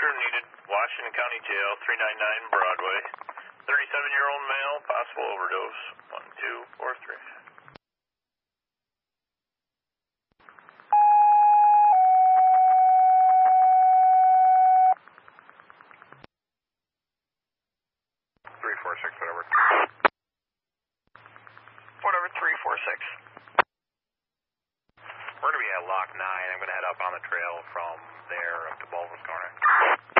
crew needed. Washington County Jail, 399 Broadway. 37-year-old male, possible overdose. 1243. 346, whatever. Whatever, 346. We're going to be at Lock 9. I'm going to head up on the trail from there up to Bulvis Corner.